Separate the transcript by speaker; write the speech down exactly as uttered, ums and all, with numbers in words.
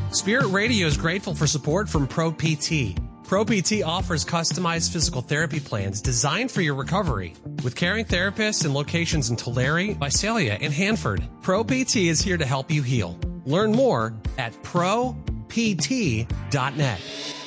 Speaker 1: Spirit Radio is grateful for support from Pro P T. Pro P T offers customized physical therapy plans designed for your recovery. With caring therapists and locations in Tulare, Visalia, and Hanford, Pro P T is here to help you heal. Learn more at pro p t dot net.